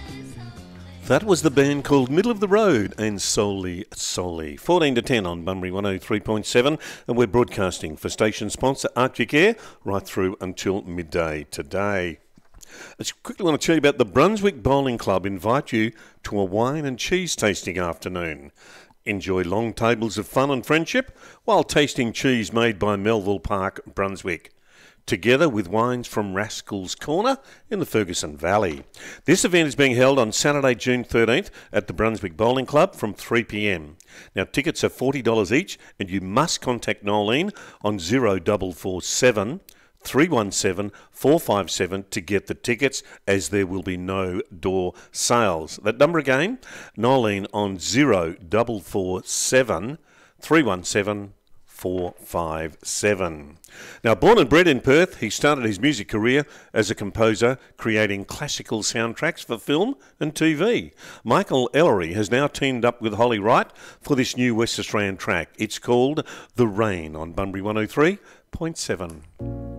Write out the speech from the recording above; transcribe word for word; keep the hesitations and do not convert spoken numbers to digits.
That was the band called Middle of the Road and Soli Soli. fourteen to ten on Bunbury one oh three point seven, and we're broadcasting for station sponsor Arctic Air right through until midday today. I just quickly want to tell you about the Brunswick Bowling Club invite you to a wine and cheese tasting afternoon. Enjoy long tables of fun and friendship while tasting cheese made by Melville Park, Brunswick, together with wines from Rascal's Corner in the Ferguson Valley. This event is being held on Saturday, June thirteenth at the Brunswick Bowling Club from three p m. Now, tickets are forty dollars each, and you must contact Nolene on zero four four seven, three one seven, four five seven to get the tickets, as there will be no door sales. That number again, Nolene on zero four four seven, three one seven, four five seven. Now, born and bred in Perth, he started his music career as a composer, creating classical soundtracks for film and T V. Michael Ellery has now teamed up with Holly Wright for this new West Australian track. It's called The Rain on Bunbury one oh three point seven.